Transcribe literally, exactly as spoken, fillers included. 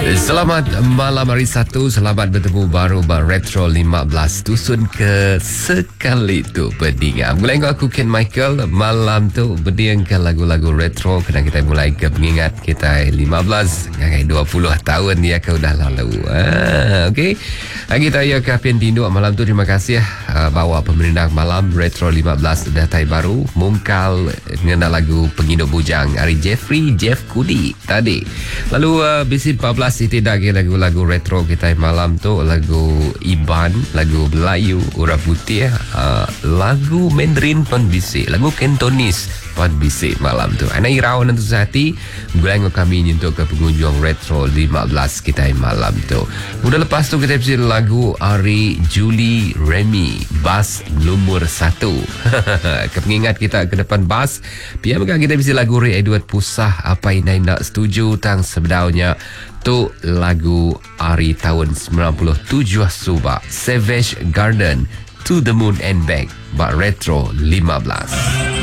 Selamat malam hari Sabtu. Selamat bertemu baru Bar Retro lima belas Dusun ke sekali tu Bedingan. Mulai aku Ken Michael. Malam tu berdingkan lagu-lagu retro. Kena kita mulai ke pengingat kita lima belas ngai dua puluh tahun dia ke udah lalu. Ah, okey. Kita ya ke Pian Tinduk malam tu. Terima kasih uh, bawa pemerintah malam Retro lima belas datai baru mungkal mengenal lagu Penghidup Bujang Ari Jeffrey Jeff Kudi tadi. Lalu uh, bisi empat belas itu lagi lagu-lagu retro kita malam tu, lagu Iban, lagu Melayu Urap Putih, uh, lagu Mandarin pun bisi, lagu Cantonese pun bisi malam tu. Ana irau nanti sehati gulang kami nyentuh ke pengunjung Retro lima belas kita malam tu. Udah lepas tu kita bisi lagu Ari Julie Remy Bass Lumur Satu. Kepengingat kita ke depan bass. Pia maka kita bisi lagu Ray Edward Pusah Apa Inai Nak Setuju tang sebenarnya tu lagu Ari tahun sembilan puluh tujuh Subak Savage Garden To the Moon and Back Bak Retro lima belas.